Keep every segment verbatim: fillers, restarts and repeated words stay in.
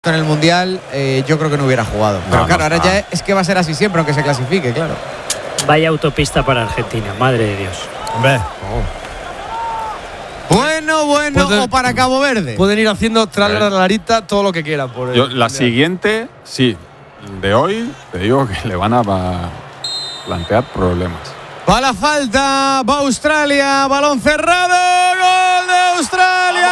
en el Mundial, eh, yo creo que no hubiera jugado. Pero no, claro, no, ahora no. ya es que va a ser así siempre, aunque se clasifique, claro. Vaya autopista para Argentina, madre de Dios. Hombre. Bueno, bueno, Pueden- o para Cabo Verde. Pueden ir haciendo tras la larita todo lo que quieran. Por el Yo, la Mundial. siguiente, sí. De hoy, te digo que le van a pa- plantear problemas. Va la falta, va Australia, balón cerrado, gol de Australia.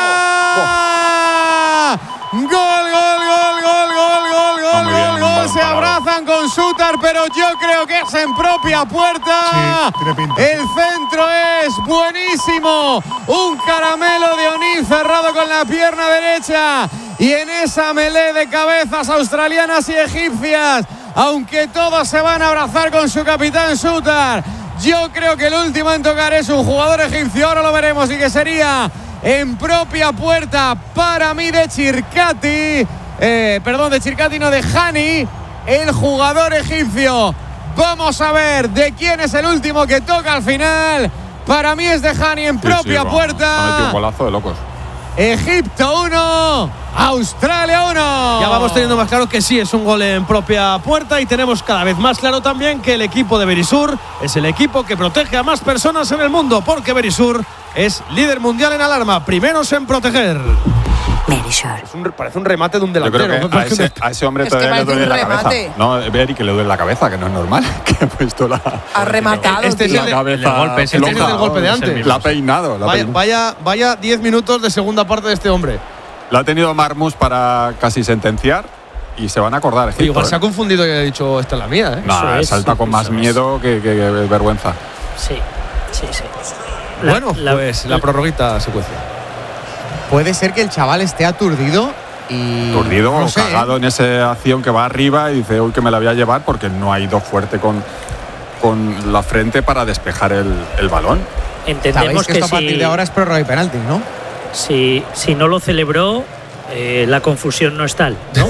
Gol, gol, gol, gol, gol, gol, Está gol, muy bien, gol, un gol. balón Se parado. abrazan con Sutar, pero yo creo que es en propia puerta. Sí, tiene pinta. El centro es buenísimo. Un caramelo de O'Neill cerrado con la pierna derecha. Y en esa melee de cabezas australianas y egipcias, aunque todos se van a abrazar con su capitán Sutar, yo creo que el último en tocar es un jugador egipcio. Ahora lo veremos, y que sería en propia puerta para mí de Chircati. Eh, perdón, de Chircati, no, de Hani, el jugador egipcio. Vamos a ver de quién es el último que toca al final. Para mí es de Hani en Sí, propia sí, vamos, puerta. se ha metido un golazo de locos. Egipto uno, Australia uno. Ya vamos teniendo más claro que sí, es un gol en propia puerta, y tenemos cada vez más claro también que el equipo de Berisur es el equipo que protege a más personas en el mundo, porque Berisur es líder mundial en alarma, primeros en proteger. Berisur. Es un- parece un remate de un Yo delantero. creo que ¿no? a Porque ese, a ese hombre Es que todavía le parece duele un la cabeza. remate. No, Beri, que le duele la cabeza, que no es normal. Que ha puesto la, Ha rematado. Este es tío. el de- la cabeza el golpe, ese este es floja. el golpe de antes. La ha peinado. La ha Vaya, peinado. vaya, vaya diez minutos de segunda parte de este hombre. La ha tenido Marmus para casi sentenciar y se van a acordar. Egipto, Igual ¿eh? se ha confundido y ha dicho esta es la mía, ¿eh? No, Eso es, salta con más eso es. miedo que, que- que vergüenza. Sí, sí, sí. La- Bueno, la- pues la prorroguita secuencia. Puede ser que el chaval esté aturdido y. Turdido no o sé, cagado en esa acción que va arriba y dice, uy, que me la voy a llevar porque no ha ido fuerte con, con la frente para despejar el, el balón. Sabéis Entendemos que que, esto a partir si, de ahora es prórroga y penalti, ¿no? si, si no lo celebró, eh, la confusión no es tal, ¿no?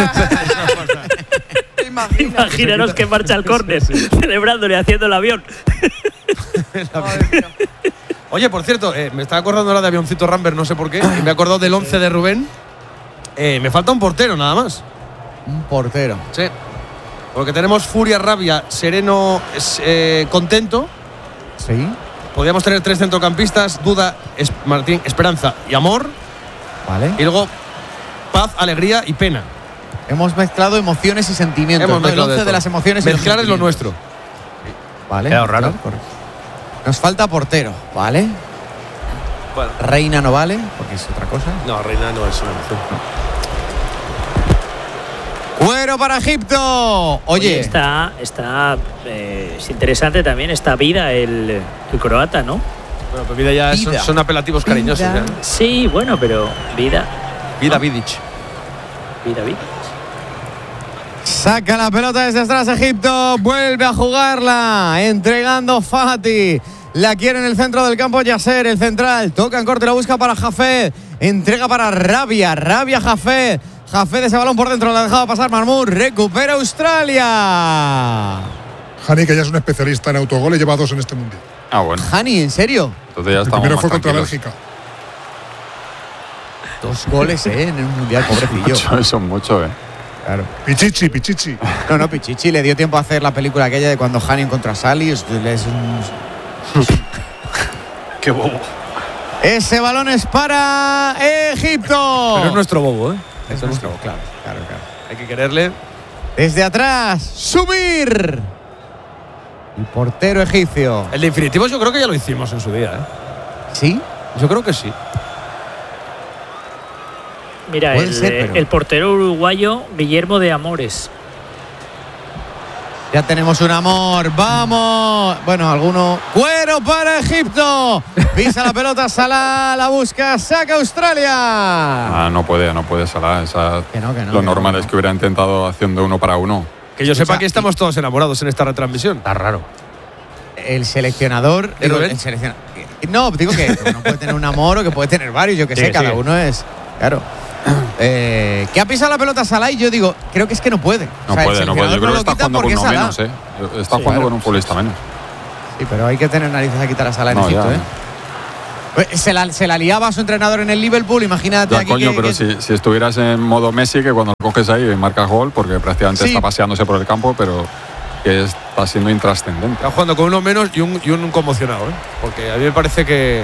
Imagina. Imaginaros que marcha al córner, celebrándole, haciendo el avión. Madre mía. Oye, por cierto, eh, me estaba acordando ahora de Avioncito Rambert, no sé por qué, y me he acordado del once de Rubén. Eh, me falta un portero, nada más. Un portero. Sí. Porque tenemos Furia, Rabia, Sereno, es, eh, Contento. Sí. Podríamos tener tres centrocampistas, Duda, es, Martín, Esperanza y Amor. Vale. Y luego Paz, Alegría y Pena. Hemos mezclado emociones y sentimientos. Hemos ¿no? El mezclado once de de todo. las emociones y los Mezclar es lo sentimientos. nuestro. Vale. Queda raro. claro, correcto. Nos falta portero, ¿vale? Bueno. Reina no vale, porque es otra cosa. No, Reina no es una emoción. Cuero para Egipto. Oye, Oye, está, está eh, es interesante también esta vida, el, el croata, ¿no? Bueno, pues vida ya son, Vida. son apelativos cariñosos. Vida. Ya. Sí, bueno, pero vida, Vida Vidic. vida, vida. saca la pelota desde atrás Egipto, vuelve a jugarla, entregando Fati. La quiere en el centro del campo Yasser, el central. Toca en corte, la busca para Jafed. Entrega para Rabia, Rabia Jafed. Jafed ese balón por dentro, la ha dejado pasar Marmur. Recupera Australia. Hani, que ya es un especialista en autogoles, lleva dos en este mundial. Ah, bueno. Hani, ¿en serio? Entonces ya El estamos primero más fue contra tranquilos. Bélgica. Dos goles, ¿eh? En el mundial, pobrecillo. Mucho, eso es mucho, ¿eh? Claro. Pichichi, Pichichi. No, no, Pichichi le dio tiempo a hacer la película aquella de cuando Hani encontró a Sally. Es un- Qué bobo. Ese balón es para Egipto. Pero es nuestro bobo, ¿eh? Es nuestro, claro, claro, claro. Hay que quererle. Desde atrás, subir. El portero egipcio. El de infinitivos yo creo que ya lo hicimos en su día, ¿eh? ¿Sí? Yo creo que sí. Mira, Puede el, ser, eh, pero- el portero uruguayo Guillermo de Amores. Ya tenemos un amor. Vamos. Bueno, alguno. Cuero para Egipto. Pisa la pelota, Salah la busca, saca Australia. Ah, no puede, no puede Salah. Esa, Que no, que no, lo que normal no. es que hubiera intentado haciendo uno para uno. Que yo sepa Escucha, que estamos todos enamorados en esta retransmisión. Está raro. El seleccionador. ¿Y digo, Rubén? el selecciona- No, digo que uno puede tener un amor o que puede tener varios. Yo que Sigue, sé, cada sigue. uno es. Claro. Eh, que ha pisado la pelota Salah y yo digo, creo que es que no puede. No O sea, el puede, no puede. Yo seleccionador creo que lo está quita jugando con porque uno es Salah. menos, ¿eh? Está Sí, jugando claro. con un futbolista menos. Sí, pero hay que tener narices a quitar a Salah en No, Egipto, ya. ¿eh? Se la, se la liaba a su entrenador en el Liverpool, imagínate Ya, aquí. coño, que, pero que... Si, si estuvieras en modo Messi, que cuando lo coges ahí marcas gol, porque prácticamente Sí. está paseándose por el campo, pero que está siendo intrascendente. Está jugando con uno menos y un, y un conmocionado, ¿eh? Porque a mí me parece que.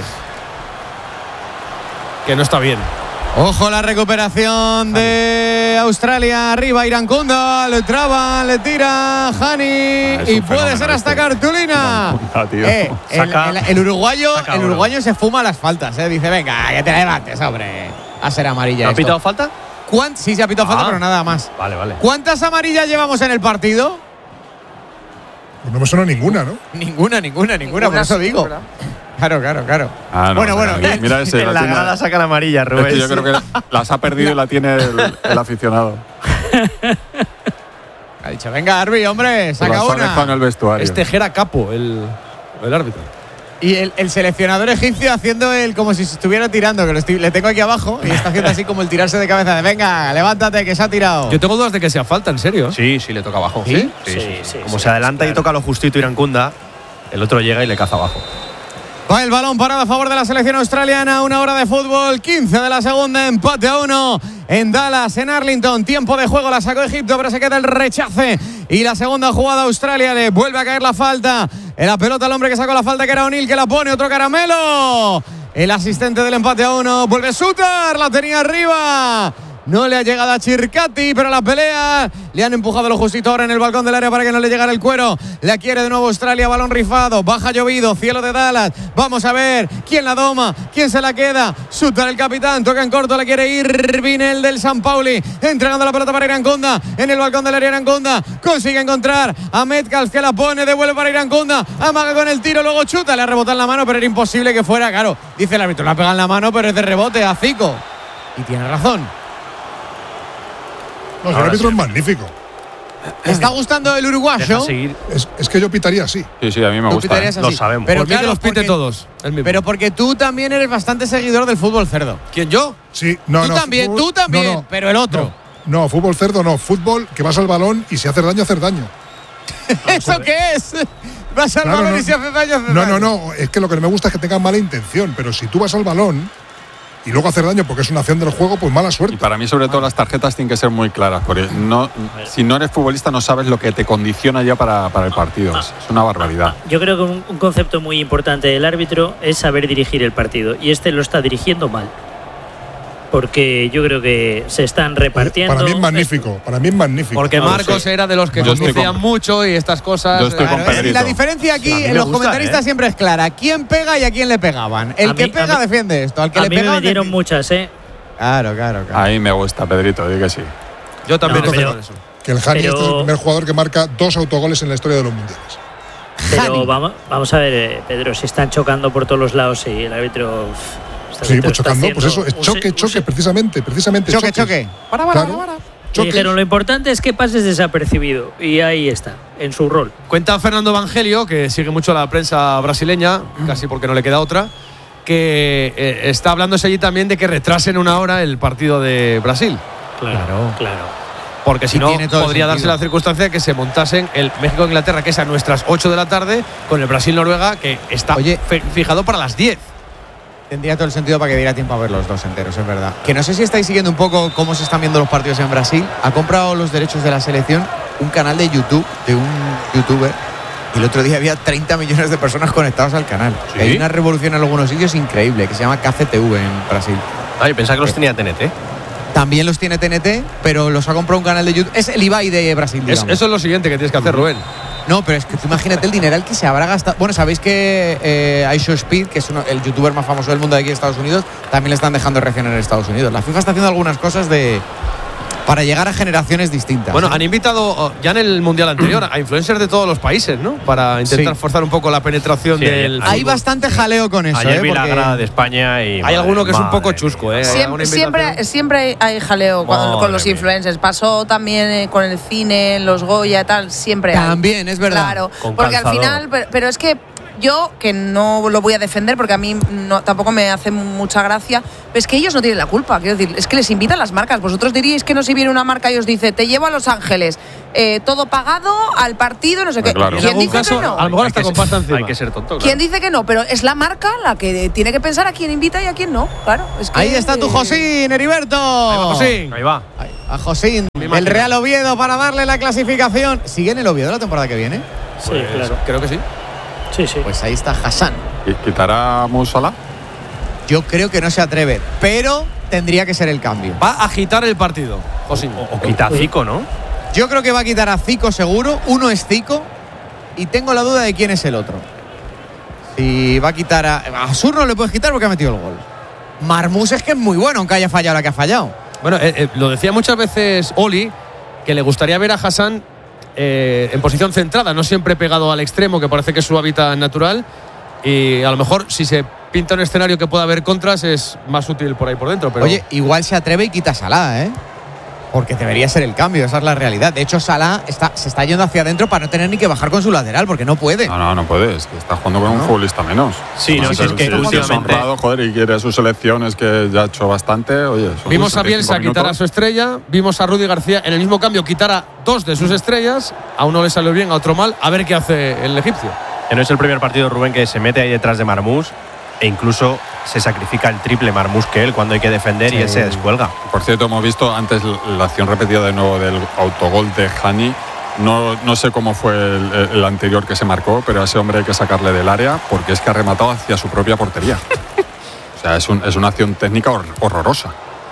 que no está bien. Ojo la recuperación de Australia. Arriba Irankunda, le traba, le tira Hani Ah, es y un puede fenómeno ser hasta este. cartulina. Irankunda, tío. Eh, el, Saca- el- el uruguayo, saca el oro. uruguayo se fuma las faltas, eh. Dice, venga, que te levantes, hombre. A ser amarilla. ¿No ha esto. pitado falta? ¿Cuán- Sí, se ha pitado falta, Ah. pero nada más. Vale, vale. ¿Cuántas amarillas llevamos en el partido? Pues no me suena ninguna, ¿no? Ninguna, ninguna, ninguna, por Ninguna, eso sí, digo. ¿verdad? Claro, claro, claro. Ah, no, bueno, bueno. mira, mira ese. En la tiene- grada sacan amarilla, es Rubén. que yo creo que las ha perdido y la tiene el, el aficionado. Ha dicho, venga, Arbi, hombre, Se saca las ha dejado en una. el vestuario. Es Tejera Capo, el, el árbitro. Y el, el seleccionador egipcio haciendo el como si se estuviera tirando, que lo estoy- le tengo aquí abajo, y está haciendo así como el tirarse de cabeza de venga, levántate, que se ha tirado. Yo tengo dudas de que sea falta, en serio. Sí, sí, le toca abajo. ¿Sí? Sí, sí, Sí, sí. sí, Como sí, se adelanta y claro. toca lo justito Irankunda, el otro llega y le caza abajo. Va el balón parado a favor de la selección australiana. Una hora de fútbol, quince de la segunda, empate a uno en Dallas, en Arlington. Tiempo de juego, la sacó Egipto, pero se queda el rechace. Y la segunda jugada, Australia le vuelve a caer la falta. En la pelota al hombre que sacó la falta, que era O'Neill, que la pone, otro caramelo. El asistente del empate a uno vuelve a Sutar, la tenía arriba. No le ha llegado a Chircati, pero la pelea le han empujado lo justito ahora en el balcón del área para que no le llegara el cuero. La quiere de nuevo Australia, balón rifado, baja llovido, cielo de Dallas. Vamos a ver quién la doma, quién se la queda. Sutar el capitán, toca en corto, la quiere Irvin, el del San Pauli, entregando la pelota para Irankunda, en el balcón del área Irankunda, consigue encontrar a Metcalf, que la pone, devuelve para Irankunda, amaga con el tiro, luego chuta, le ha rebotado en la mano, pero era imposible que fuera, claro, dice el árbitro, la pega en la mano, pero es de rebote a Zico. Y tiene razón. No, el Ahora árbitro sí. es magnífico. ¿Te está gustando el uruguayo? Deja seguir. Es, es que yo pitaría así. Sí, sí, a mí me Tú gusta. pitarías ¿eh? Lo así. sabemos. Pero Por mí claro, que los pite porque- todos. el mismo. Pero porque tú también eres bastante seguidor del fútbol cerdo. ¿Quién, yo? Sí, no, tú no. también, fútbol- tú también, no, no, pero el otro. No, no, fútbol cerdo no. Fútbol que vas al balón y si haces daño, haces daño. ¿Eso qué es? Vas al Claro, balón no. y si hace daño, hace No, daño. no, no. Es que lo que no me gusta es que tengan mala intención. Pero si tú vas al balón y luego hacer daño porque es una acción del juego, pues mala Y suerte. para mí, sobre todo, las tarjetas tienen que ser muy claras, porque no, si no eres futbolista no sabes lo que te condiciona ya para, para el partido. Es es una barbaridad. Yo creo que un, un concepto muy importante del árbitro es saber dirigir el partido. Y este lo está dirigiendo mal. Porque yo creo que se están repartiendo. Para mí es magnífico. Para mí es magnífico. Porque No lo Marcos sé. era de los que Yo estoy conducían con- mucho y estas cosas. Yo estoy eh, con Claro, Pedrito. la diferencia aquí A mí me en los gusta, comentaristas ¿eh? siempre es clara. ¿Quién pega y a quién le pegaban? El A que mí- pega a mí- defiende esto. Al que A le mí me pegaban metieron defiende. muchas, ¿eh? Claro, claro, claro. Ahí me gusta, Pedrito, di que sí. Yo también No, estoy pero- con eso. Que el Hani Pero- este es el primer jugador que marca dos autogoles en la historia de los mundiales. Pero Jani. vamos, vamos a ver, eh, Pedro, si están chocando por todos los lados y el árbitro. uf, este Seguimos árbitro está chocando. Pues eso, haciendo es un choque, se- un choque, se- precisamente. Precisamente. Choque, choques. choque. Claro. Y Choques. dijeron, lo importante es que pases desapercibido. Y ahí está, en su rol. Cuenta Fernando Evangelio, que sigue mucho la prensa brasileña, casi porque no le queda otra, que eh, está hablándose allí también de que retrasen una hora el partido de Brasil. Claro, claro. Porque si Y no, tiene todo el podría darse sentido. la circunstancia de que se montasen el México-Inglaterra, que es a nuestras ocho de la tarde, con el Brasil-Noruega, que está Oye. fe- fijado para las diez. Tendría todo el sentido para que diera tiempo a ver los dos enteros, es verdad. Que no sé si estáis siguiendo un poco cómo se están viendo los partidos en Brasil. Ha comprado los derechos de la selección un canal de YouTube de un youtuber. Y el otro día había treinta millones de personas conectados al canal. ¿Sí? Hay una revolución en algunos sitios increíble que se llama Café T V en Brasil. Ay, pensaba que los tenía T N T. También los tiene T N T, pero los ha comprado un canal de YouTube. Es el Ibai de Brasil, Es- digamos. eso es lo siguiente que tienes que hacer, Rubén. No, pero es que tú imagínate el dineral que se habrá gastado. Bueno, sabéis que eh, iShowSpeed, que es uno- el youtuber más famoso del mundo de aquí de Estados Unidos, también le están dejando reaccionar en Estados Unidos. La FIFA está haciendo algunas cosas de para llegar a generaciones distintas. Bueno, ¿eh? han invitado oh, ya en el mundial anterior a influencers de todos los países, ¿no? Para intentar Sí. forzar un poco la penetración Sí, del. Hay fútbol. bastante jaleo con eso. Ayer ¿eh? vi la Porque- grada de España y. Hay alguno que es un madre poco mía. chusco, ¿eh? Siempre, Una siempre, invitación. siempre hay jaleo cuando- Madre con los mía. influencers. Pasó también eh, con el cine, los Goya, tal, siempre hay. También, es verdad. Claro, Con porque al calzador. final, pero, pero es que yo, que no lo voy a defender porque a mí no, tampoco me hace mucha gracia, pero es que ellos no tienen la culpa. Quiero decir, es que les invitan las marcas. Vosotros diríais que no, si viene una marca y os dice, te llevo a Los Ángeles, eh, todo pagado, al partido, no sé qué. Claro. ¿Quién En algún dice caso, que no? a lo mejor hasta Hay que con ser- pasta encima. Hay que ser tonto. ¿Quién claro. dice que no? Pero es la marca la que tiene que pensar a quién invita y a quién no. Claro. Es que, Ahí está tu Josín, Heriberto. Josín. Ahí va. A Josín, Mi el máquina. Real Oviedo para darle la clasificación. ¿Sigue en el Oviedo la temporada que viene? Sí, Pues, claro. Creo que sí. Sí, sí. Pues ahí está Hassan. ¿Y quitará a Musala? Yo creo que no se atreve, pero tendría que ser el cambio. Va a agitar el partido, Josín. O quita a Zico, ¿no? Yo creo que va a quitar a Zico seguro. Uno es Zico y tengo la duda de quién es el otro. Si va a quitar a... A Sur no le puedes quitar porque ha metido el gol. Marmús es que es muy bueno, aunque haya fallado la que ha fallado. Bueno, eh, eh, lo decía muchas veces Oli, que le gustaría ver a Hassan eh, en posición centrada, no siempre pegado al extremo, que parece que es su hábitat natural. Y a lo mejor, si se pinta un escenario que pueda haber contras, es más útil por ahí por dentro. Pero Oye, igual se atreve y quita a Salah, ¿eh? Porque debería ser el cambio, esa es la realidad. De hecho, Salah está, se está yendo hacia adentro para no tener ni que bajar con su lateral, porque no puede. No, no, no puede. Es que está jugando con un futbolista menos. Sí, no, si sí, es que si es últimamente- honrado, joder, y quiere sus selecciones, que ya ha hecho bastante. Oye, son vimos a Bielsa setenta y cinco quitar a minutos. su estrella, vimos a Rudy García en el mismo cambio quitar a dos de sus estrellas. A uno le salió bien, a otro mal. A ver qué hace el egipcio. Que no es el primer partido, Rubén, que se mete ahí detrás de Marmús e incluso se sacrifica el triple Marmús que él cuando hay que defender y él se descuelga. Por cierto, hemos visto antes la acción repetida de nuevo del autogol de Hani. No, no sé cómo fue el, el anterior que se marcó, pero a ese hombre hay que sacarle del área porque es que ha rematado hacia su propia portería. O sea, es, un, es una acción técnica hor- horrorosa.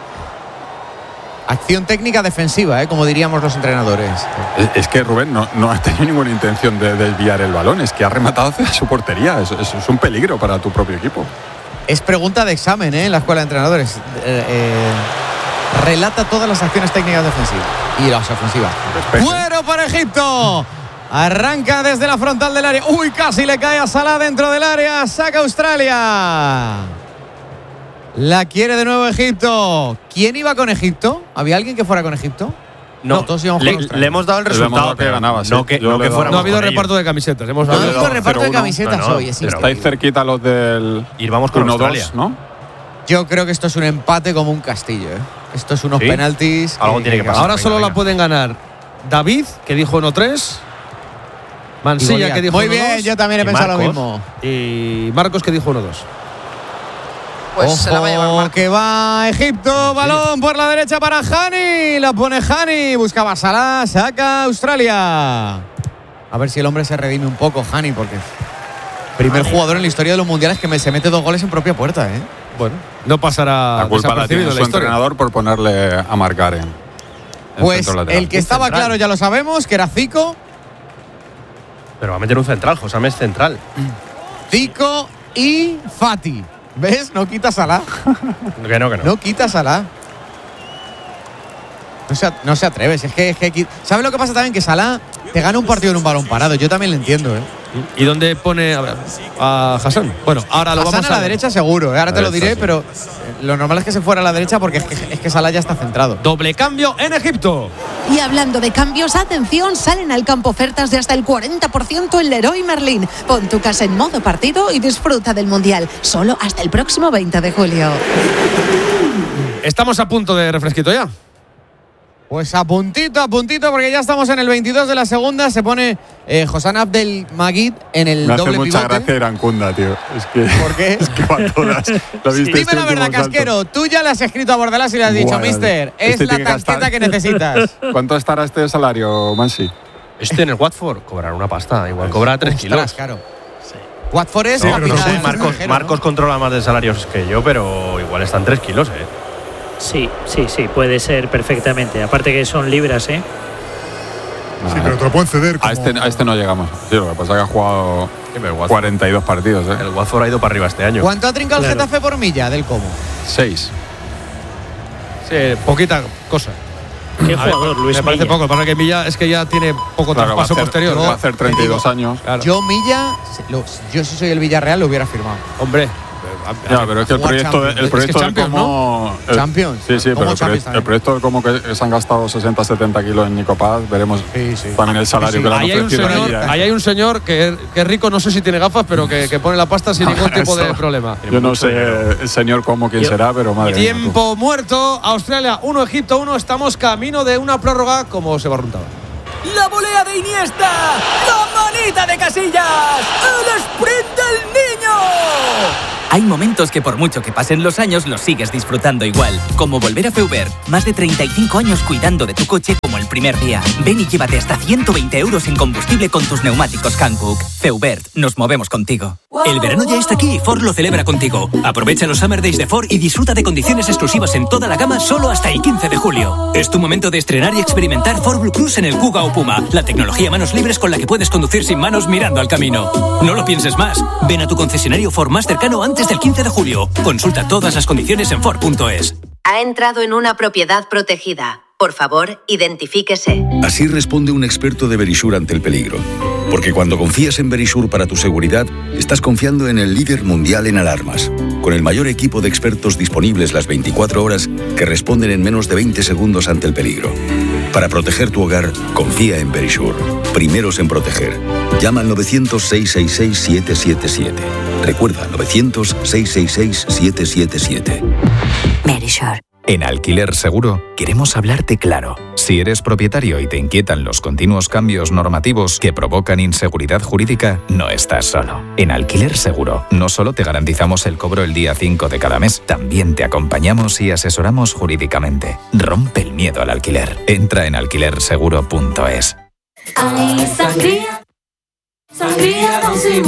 Acción técnica defensiva, ¿eh? Como diríamos los entrenadores. Es, es que Rubén no, no ha tenido ninguna intención de desviar el balón, es que ha rematado hacia su portería. Es, es- es un peligro para tu propio equipo. Es pregunta de examen, ¿eh? En la escuela de entrenadores. Eh, eh, relata todas las acciones técnicas defensivas y las ofensivas. Despeje. Bueno para Egipto. Arranca desde la frontal del área. Uy, casi le cae a Salah dentro del área. Saca Australia. La quiere de nuevo Egipto. ¿Quién iba con Egipto? ¿Había alguien que fuera con Egipto? No, todos íbamos con le, Australia. le hemos dado el Le hemos resultado dado que pero ganaba, sí. no que, Yo no le que he dado- fuéramos No ha habido con reparto ellos. de camisetas. Hemos No Yo le he ha dado habido reparto de cero uno. camisetas No, no, hoy. Es pero- increíble. Estáis cerquita los del Ir vamos con uno Australia. dos, ¿no? Yo creo que esto es un empate como un castillo, ¿eh? Esto es unos ¿Sí? penaltis. Algo tiene que pasar. Ahora venga, solo la venga. pueden ganar David, que dijo uno tres. Y Mansilla, Goliat. que dijo Muy uno bien, dos, yo también he Y pensado lo Marcos. mismo. Y Marcos, que dijo uno dos. Pues se la va a llevar Ojo, Marcos. que va Egipto, balón por la derecha para Hani, la pone Hani, buscaba Salah, saca Australia. A ver si el hombre se redime un poco, Hani, porque primer jugador en la historia de los mundiales que me, se mete dos goles en propia puerta, ¿eh? Bueno, no pasará La culpa la tiene desapercibido en su la historia. entrenador por ponerle a marcar en, en Pues centro lateral. el que estaba central. claro ya lo sabemos, que era Zico, Pero va a meter un central, José es central. Zico y Fati. ¿Ves? No quita Salah, Que no, que no. no quita Salah. No se, no se atreve, si es que, es que ¿sabes lo que pasa también? Que Salah te gana un partido en un balón parado, yo también lo entiendo, ¿eh? ¿Y dónde pone a, ver, a Hassan? Bueno, ahora lo Hassan vamos a la ver. derecha seguro, ¿eh? Ahora te Ahí lo está, diré, sí. pero eh, lo normal es que se fuera a la derecha porque es que, es que Salah ya está centrado. Doble cambio en Egipto. Y hablando de cambios, atención, salen al campo ofertas de hasta el cuarenta por ciento en Leroy Merlin. Pon tu casa en modo partido y disfruta del Mundial. Solo hasta el próximo veinte de julio. Estamos a punto de refresquito ya. Pues a puntito, a puntito, porque ya estamos en el veintidós de la segunda. Se pone eh, Hossam Abdel Magid en el Me hace doble mucha pivote. gracia Irancunda, tío. Es que, ¿Por qué? es que va a todas. ¿Lo viste Dime este la verdad, último salto? Casquero. Tú ya le has escrito a Bordalás y le has dicho, Buah, mister, es este la tiene que tarjeta gastar. que necesitas. ¿Cuánto estará este salario, Mansi? Este en el Watford cobrará una pasta. Igual cobra tres Ostras, kilos. claro. Watford es No, pero capital no sé, Marcos, extranjero, ¿no? Marcos controla más de salarios que yo, pero igual están tres kilos, ¿eh? Sí, sí, sí, puede ser perfectamente. Aparte que son libras, ¿eh? Sí, pero te lo pueden ceder. A Como, este, a este no llegamos. Sí, lo que pasa es que ha jugado Sí, pero el Watford, cuarenta y dos partidos, ¿eh? el Watford ha ido para arriba este año. ¿Cuánto ha trincado el Claro. Getafe por milla del Como? Seis. Sí, poquita cosa. Qué A ver, jugador, Luis me parece Milla. poco. Lo que pasa es que Milla es que ya tiene poco Claro, va a traspaso hacer, posterior. va a ¿no? hacer treinta y dos años. Claro. Yo, Milla, lo- yo si soy el Villarreal lo hubiera firmado. Hombre, Ya, pero es que el proyecto de, el Es proyecto que de Champions, cómo. ¿no? Champions. Sí, sí, Como pero el, Champions proye- el proyecto de cómo que se han gastado sesenta setenta kilos en Nico Paz, veremos Sí, sí. también el salario Sí, sí. que le han Ahí hay un ofrecido. señor, ahí, ¿eh? ahí hay un señor que, que es rico, no sé si tiene gafas, pero que, que pone la pasta sin ningún tipo de Eso. problema. Yo no sé el señor cómo quién Yo- será, pero madre mía, tú. Tiempo muerto, Australia uno, Egipto uno, estamos camino de una prórroga como se barruntaba. La volea de Iniesta, la manita de Casillas, el sprint del niño. Hay momentos que por mucho que pasen los años los sigues disfrutando igual, como volver a Feubert. Más de treinta y cinco años cuidando de tu coche como el primer día. Ven y llévate hasta ciento veinte euros en combustible con tus neumáticos Hankook. Feubert, nos movemos contigo. El verano ya está aquí y Ford lo celebra contigo. Aprovecha los Summer Days de Ford y disfruta de condiciones exclusivas en toda la gama solo hasta el quince de julio. Es tu momento de estrenar y experimentar Ford Blue Cruise en el Kuga o Puma, la tecnología manos libres con la que puedes conducir sin manos mirando al camino. No lo pienses más. Ven a tu concesionario Ford más cercano antes del quince de julio. Consulta todas las condiciones en Ford punto es. Ha entrado en una propiedad protegida. Por favor, identifíquese. Así responde un experto de Verisure ante el peligro. Porque cuando confías en Verisure para tu seguridad, estás confiando en el líder mundial en alarmas, con el mayor equipo de expertos disponibles las veinticuatro horas que responden en menos de veinte segundos ante el peligro. Para proteger tu hogar, confía en Verisure. Primeros en proteger. Llama al novecientos, seiscientos sesenta y seis, siete siete siete. Recuerda, novecientos, seiscientos sesenta y seis, siete siete siete. Verisure. En Alquiler Seguro queremos hablarte claro. Si eres propietario y te inquietan los continuos cambios normativos que provocan inseguridad jurídica, no estás solo. En Alquiler Seguro no solo te garantizamos el cobro el día cinco de cada mes, también te acompañamos y asesoramos jurídicamente. Rompe el miedo al alquiler. Entra en alquiler seguro punto es. Hay sangría, sangría Don Simón.